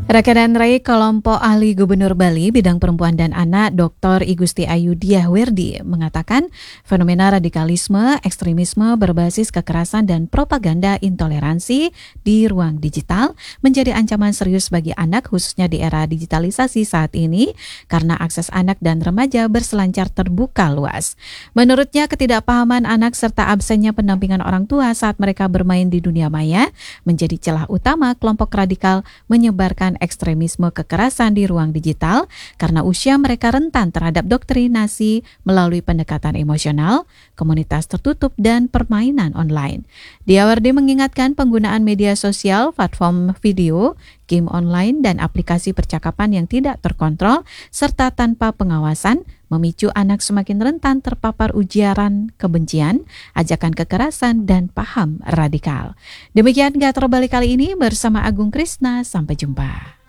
Rekan kelompok ahli Gubernur Bali bidang perempuan dan anak Dr. Igusti Ayu Diah Werdi mengatakan fenomena radikalisme, ekstremisme berbasis kekerasan dan propaganda intoleransi di ruang digital menjadi ancaman serius bagi anak khususnya di era digitalisasi saat ini karena akses anak dan remaja berselancar terbuka luas. Menurutnya ketidakpahaman anak serta absennya pendampingan orang tua saat mereka bermain di dunia maya menjadi celah utama kelompok radikal menyebarkan ekstremisme kekerasan di ruang digital karena usia mereka rentan terhadap doktrinasi melalui pendekatan emosional, komunitas tertutup, dan permainan online. Diah Werdi mengingatkan penggunaan media sosial, platform video, game online, dan aplikasi percakapan yang tidak terkontrol serta tanpa pengawasan memicu anak semakin rentan terpapar ujaran kebencian, ajakan kekerasan, dan paham radikal. Demikian Gatro Bali kali ini bersama Agung Krisna. Sampai jumpa.